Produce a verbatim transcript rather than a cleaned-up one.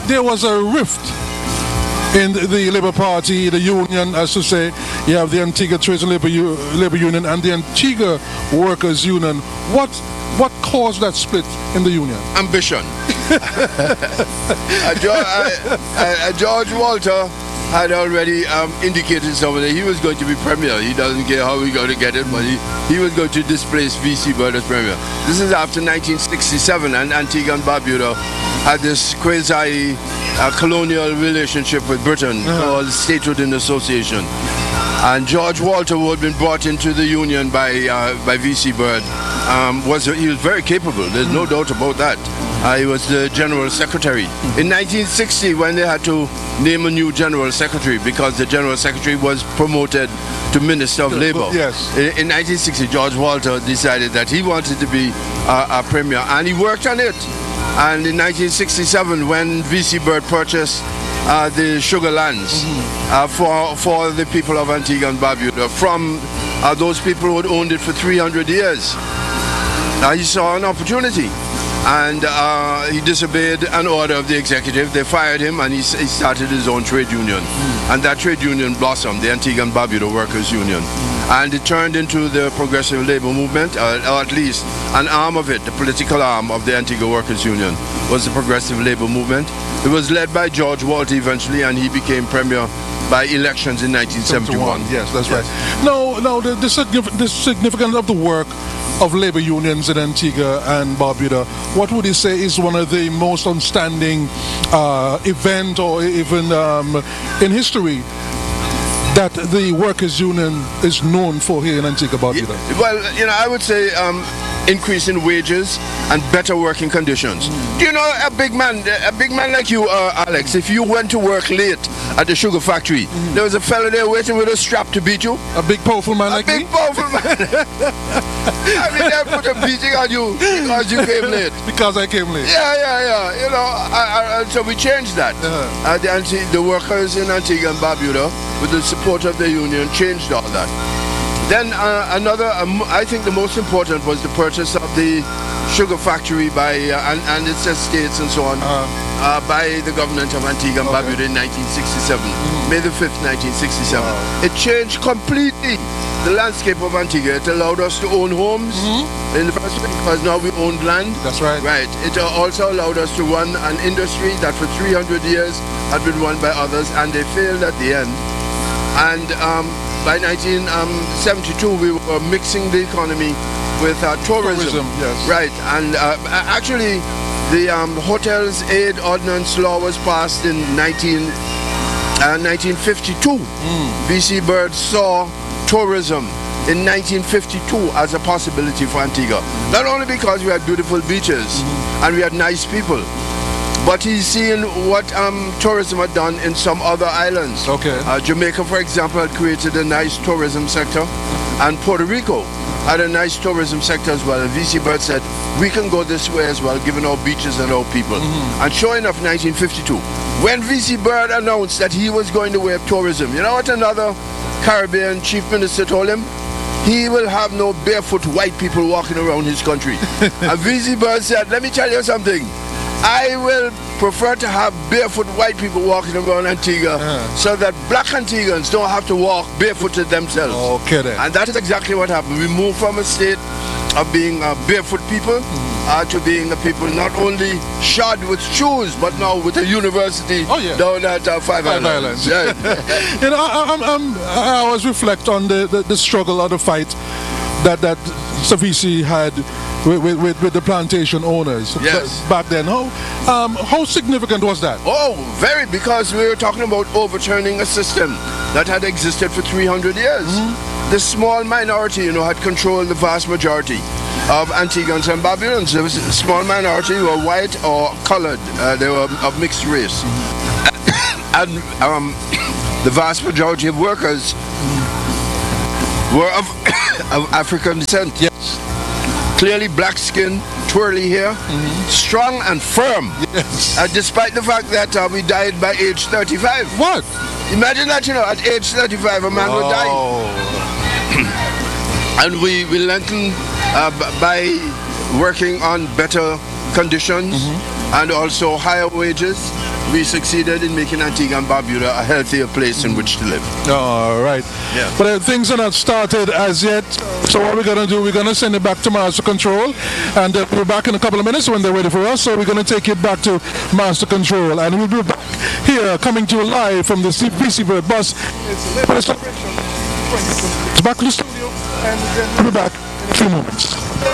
there was a rift in the, the Labour Party, the union, as to say. You have the Antigua Trades and Labour, U, Labour Union and the Antigua Workers Union. What what caused that split in the union? Ambition. uh, George, uh, uh, George Walter had already um, indicated something that he was going to be premier. He doesn't care how we going to get it, but he, he was going to displace V C Byrd as premier. This is after nineteen sixty-seven, and Antigua and Barbuda had this quasi uh, colonial relationship with Britain uh-huh. called Statehood and Association. And George Walter, who had been brought into the union by uh, by V C Byrd, um, was he was very capable. There's no doubt about that. Uh, he was the general secretary. In nineteen sixty, when they had to name a new general secretary because the general secretary was promoted to Minister of Labour. Yes. In, in nineteen sixty, George Walter decided that he wanted to be uh, a premier, and he worked on it. And in nineteen sixty-seven, when V C Byrd purchased uh, the sugar lands mm-hmm. uh, for for the people of Antigua and Barbuda from uh, those people who had owned it for three hundred years, uh, he saw an opportunity. And uh, he disobeyed an order of the executive. They fired him, and he, he started his own trade union. Mm. And that trade union blossomed, the Antigua and Barbuda Workers Union. Mm. And it turned into the Progressive Labour Movement, uh, or at least an arm of it, the political arm of the Antigua Workers Union, was the Progressive Labour Movement. It was led by George Walter eventually, and he became premier by elections in nineteen seventy-one. Yes, that's yes. right. No, no, the, the, signif the significance of the work of labor unions in Antigua and Barbuda, what would you say is one of the most outstanding uh, event or even um, in history that the workers' union is known for here in Antigua Barbuda? Yeah, well, you know, I would say um, increase in wages and better working conditions. Mm. Do you know a big man, a big man like you, uh, Alex, if you went to work late at the sugar factory, mm. there was a fellow there waiting with a strap to beat you? A big powerful man a like big me? powerful man. I mean, they put a beating on you because you came late. Because I came late. Yeah, yeah, yeah. You know, I, I, so we changed that. Uh-huh. uh, the, Anti the workers in Antigua and Barbuda, with the support of the union, changed all that. Then uh, another, um, I think the most important was the purchase of the sugar factory by uh, and, and its estates and so on uh-huh. uh, by the government of Antigua and Barbuda okay. in nineteen sixty-seven, mm-hmm. May the fifth, nineteen sixty-seven. Wow. It changed completely the landscape of Antigua. It allowed us to own homes mm-hmm. in the first place because now we owned land. That's right. Right. It also allowed us to run an industry that for three hundred years had been run by others, and they failed at the end. And um, by nineteen seventy-two, we were mixing the economy with uh, tourism. Tourism, yes. Right. And uh, actually, the um, Hotels Aid Ordinance Law was passed in nineteen fifty-two. Mm. V C Byrd saw tourism in nineteen fifty-two as a possibility for Antigua. Not only because we had beautiful beaches mm-hmm. and we had nice people, but he's seen what um, tourism had done in some other islands. Okay. Uh, Jamaica, for example, had created a nice tourism sector, and Puerto Rico had a nice tourism sector as well. And V C Byrd said, we can go this way as well, given our beaches and our people. Mm-hmm. And sure enough, nineteen fifty-two, when V C Byrd announced that he was going to waive tourism, you know what another Caribbean chief minister told him? He will have no barefoot white people walking around his country. And V C Byrd said, let me tell you something. I will prefer to have barefoot white people walking around Antigua uh-huh. so that black Antiguans don't have to walk barefooted themselves. Okay then. And that is exactly what happened. We moved from a state of being uh, barefoot people mm-hmm. uh, to being a people not only shod with shoes, but now with a university oh, yeah. down at uh, Five, Five Islands. Islands. Yeah. You know, I, I'm, I'm, I always reflect on the, the, the struggle or the fight that, that Savisi had with, with, with the plantation owners yes. back then. How, um, how significant was that? Oh, very, because we were talking about overturning a system that had existed for three hundred years. Mm-hmm. The small minority, you know, had controlled the vast majority of Antiguans and Barbudans. There was a small minority who were white or colored. Uh, they were of mixed race. Mm-hmm. And um, the vast majority of workers were of, of African descent. Yes. Clearly black skin, twirly hair, mm-hmm. strong and firm. Yes. Uh, despite the fact that uh, we died by age thirty-five. What? Imagine that, you know, at age thirty-five a man oh. would die. And we, we lengthened uh, by working on better conditions. Mm-hmm. and also higher wages, we succeeded in making Antigua and Barbuda a healthier place in which to live. All right. Yeah. But uh, things are not started as yet. So what we're going to do, we're going to send it back to Master Control. And uh, we're back in a couple of minutes when they're ready for us. So we're going to take it back to Master Control. And we'll be back here, coming to you live from the V C Bird bus. It's back to the studio. And we'll be back in a few moments.